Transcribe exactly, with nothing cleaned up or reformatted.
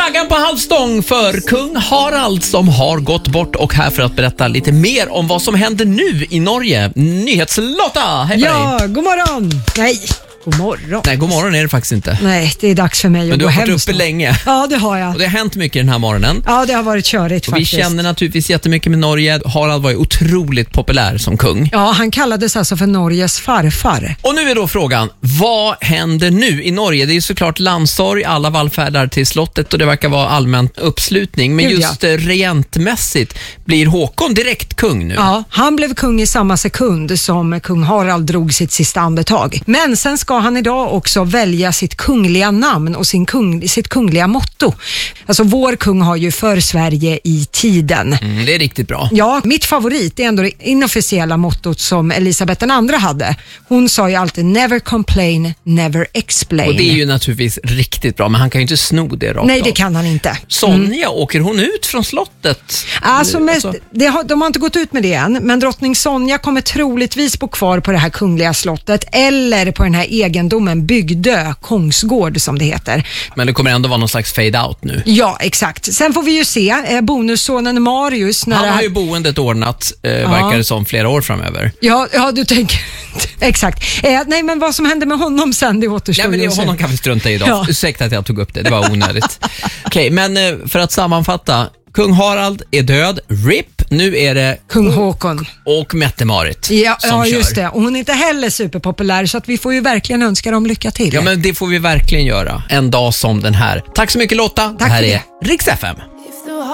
Flaggan på halvstång för kung Harald som har gått bort, och här för att berätta lite mer om vad som händer nu i Norge. Nyhetslotta, hej på Ja, dig. god morgon. Nej, god morgon. Nej, god morgon är det faktiskt inte. Nej, det är dags för mig Men att du gå har hem varit uppe snart. länge. Ja, det har jag. Och det har hänt mycket den här morgonen. Ja, det har varit körigt Och vi faktiskt. känner naturligtvis jättemycket med Norge. Harald var ju otroligt populär som kung. Ja, han kallades alltså för Norges farfar. Och nu är då frågan, vad händer nu i Norge? Det är ju såklart landsorg, alla vallfärdar till slottet och det verkar vara allmän uppslutning. Men Gud, just ja. regentmässigt, blir Håkon direkt kung nu? Ja, han blev kung i samma sekund som kung Harald drog sitt sista andetag. Men sen ska han idag också välja sitt kungliga namn och sin kung, sitt kungliga motto. Alltså vår kung har ju för Sverige i tiden. Mm, det är riktigt bra. Ja, mitt favorit är ändå det inofficiella mottot som Elisabeth den andra hade. Hon sa ju alltid never complain, never explain. Och det är ju naturligtvis riktigt bra, men han kan ju inte sno det rakt Nej, det av. kan han inte. Sonja, mm. åker hon ut från slottet? Alltså, mest, Alltså- det har, de har inte gått ut med det än, men drottning Sonja kommer troligtvis bo kvar på det här kungliga slottet eller på den här egendomen Bygdö, Kongsgård som det heter. Men det kommer ändå vara någon slags fade out nu. Ja, exakt. Sen får vi ju se eh, bonussonen Marius. När Han det har här... ju boendet ordnat, eh, verkar det som, flera år framöver. Ja, ja, du tänker... Exakt. Eh, nej, men vad som händer med honom sen, det återstår Ja, men ju det, att se. honom kan vi strunta i idag. Ja. Ursäkta att jag tog upp det, det var onödigt. Okej, men eh, för att sammanfatta. Kung Harald är död, R I P. Nu är det Kung Håkon. och Mette-Marit Ja, som ja kör. just det. Och hon är inte heller superpopulär, så att vi får ju verkligen önska dem lycka till. Ja, men det får vi verkligen göra. En dag som den här. Tack så mycket Lotta. Tack det här för är det. Riks F M.